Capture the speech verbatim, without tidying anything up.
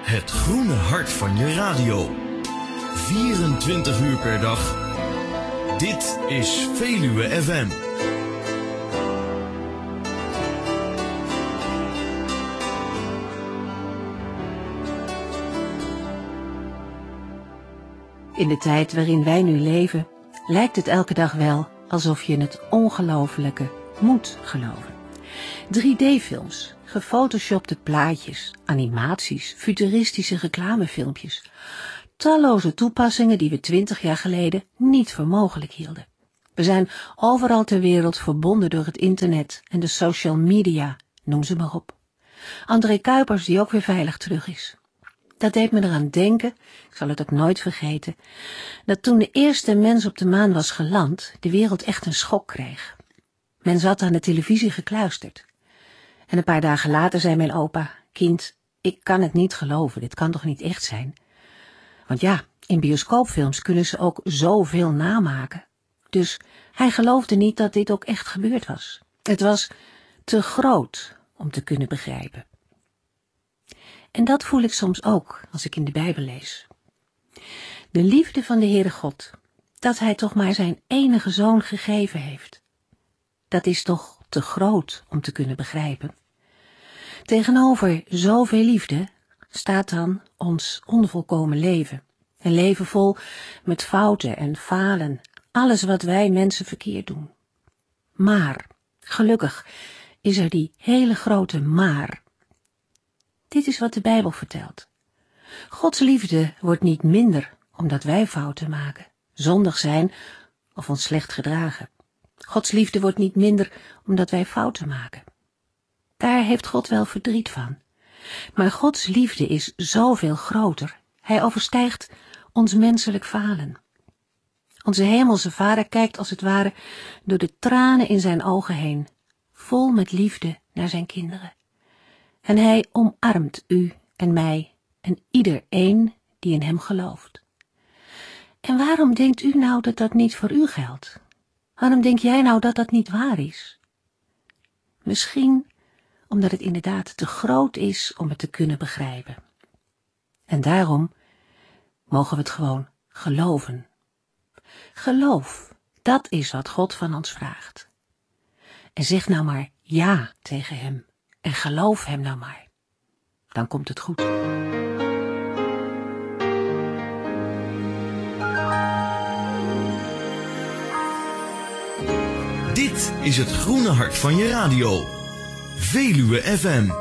Het groene hart van je radio. vierentwintig uur per dag. Dit is Veluwe F M. In de tijd waarin wij nu leven, lijkt het elke dag wel alsof je het ongelofelijke moet geloven. drie D-films, gefotoshopte plaatjes, animaties, futuristische reclamefilmpjes. Talloze toepassingen die we twintig jaar geleden niet voor mogelijk hielden. We zijn overal ter wereld verbonden door het internet en de social media, noem ze maar op. André Kuipers die ook weer veilig terug is. Dat deed me eraan denken, ik zal het ook nooit vergeten, dat toen de eerste mens op de maan was geland, de wereld echt een schok kreeg. Men zat aan de televisie gekluisterd. En een paar dagen later zei mijn opa, kind, ik kan het niet geloven, dit kan toch niet echt zijn? Want ja, in bioscoopfilms kunnen ze ook zoveel namaken. Dus hij geloofde niet dat dit ook echt gebeurd was. Het was te groot om te kunnen begrijpen. En dat voel ik soms ook als ik in de Bijbel lees. De liefde van de Heere God, dat hij toch maar zijn enige zoon gegeven heeft. Dat is toch te groot om te kunnen begrijpen. Tegenover zoveel liefde staat dan ons onvolkomen leven. Een leven vol met fouten en falen, alles wat wij mensen verkeerd doen. Maar, gelukkig, is er die hele grote maar. Dit is wat de Bijbel vertelt. Gods liefde wordt niet minder omdat wij fouten maken, zondig zijn of ons slecht gedragen. Gods liefde wordt niet minder omdat wij fouten maken. Daar heeft God wel verdriet van. Maar Gods liefde is zoveel groter. Hij overstijgt ons menselijk falen. Onze hemelse Vader kijkt als het ware door de tranen in zijn ogen heen, vol met liefde naar zijn kinderen. En hij omarmt u en mij en iedereen die in hem gelooft. En waarom denkt u nou dat dat niet voor u geldt? Waarom denk jij nou dat dat niet waar is? Misschien omdat het inderdaad te groot is om het te kunnen begrijpen. En daarom mogen we het gewoon geloven. Geloof, dat is wat God van ons vraagt. En zeg nou maar ja tegen hem en geloof hem nou maar. Dan komt het goed. Dit is het groene hart van je radio. Veluwe F M.